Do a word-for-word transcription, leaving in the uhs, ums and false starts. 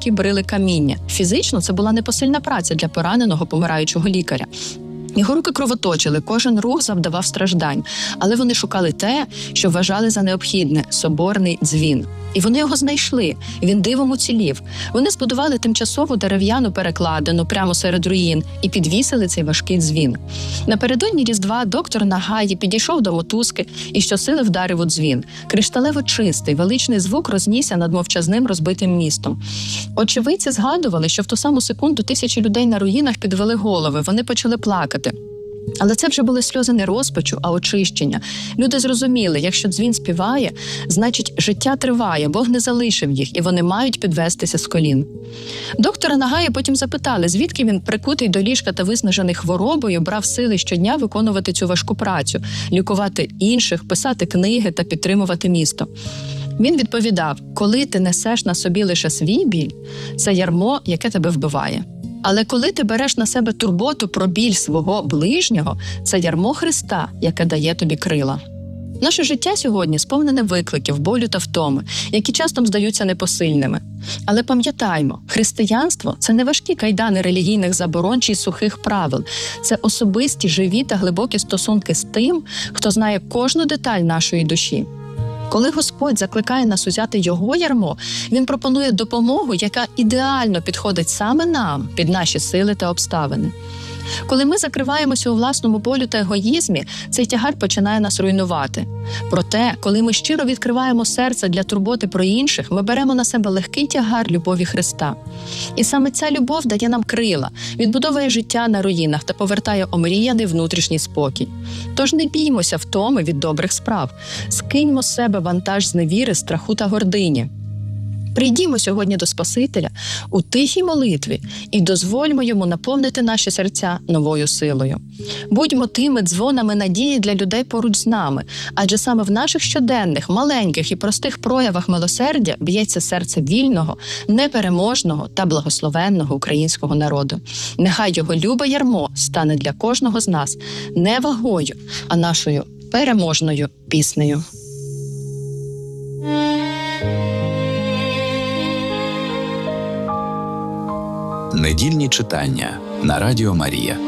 важкі брили каміння. Фізично це була непосильна праця для пораненого помираючого лікаря. Його руки кровоточили, кожен рух завдавав страждань. Але вони шукали те, що вважали за необхідне – соборний дзвін. І вони його знайшли. Він дивом уцілів. Вони збудували тимчасову дерев'яну перекладину прямо серед руїн і підвісили цей важкий дзвін. Напередодні Різдва доктор Нагаї підійшов до мотузки і щосили вдарив у дзвін. Кришталево чистий, величний звук рознісся над мовчазним розбитим містом. Очевидці згадували, що в ту саму секунду тисячі людей на руїнах підвели голови, вони почали плакати. Але це вже були сльози не розпачу, а очищення. Люди зрозуміли, якщо дзвін співає, значить життя триває, Бог не залишив їх, і вони мають підвестися з колін. Доктора Нагая потім запитали, звідки він, прикутий до ліжка та виснажений хворобою, брав сили щодня виконувати цю важку працю, лікувати інших, писати книги та підтримувати місто. Він відповідав, коли ти несеш на собі лише свій біль, це ярмо, яке тебе вбиває. Але коли ти береш на себе турботу про біль свого ближнього, це ярмо Христа, яке дає тобі крила. Наше життя сьогодні сповнене викликів, болю та втоми, які часто здаються непосильними. Але пам'ятаймо, християнство – це не важкі кайдани релігійних заборон чи сухих правил. Це особисті, живі та глибокі стосунки з тим, хто знає кожну деталь нашої душі. Коли Господь закликає нас узяти Його ярмо, Він пропонує допомогу, яка ідеально підходить саме нам, під наші сили та обставини. Коли ми закриваємося у власному болю та егоїзмі, цей тягар починає нас руйнувати. Проте, коли ми щиро відкриваємо серце для турботи про інших, ми беремо на себе легкий тягар любові Христа. І саме ця любов дає нам крила, відбудовує життя на руїнах та повертає омріяний внутрішній спокій. Тож не біймося втоми від добрих справ. Скиньмо з себе вантаж зневіри, страху та гордині. Прийдімо сьогодні до Спасителя у тихій молитві і дозвольмо Йому наповнити наші серця новою силою. Будьмо тими дзвонами надії для людей поруч з нами, адже саме в наших щоденних, маленьких і простих проявах милосердя б'ється серце вільного, непереможного та благословенного українського народу. Нехай Його любе ярмо стане для кожного з нас не вагою, а нашою переможною піснею. Недільні читання на Радіо Марія.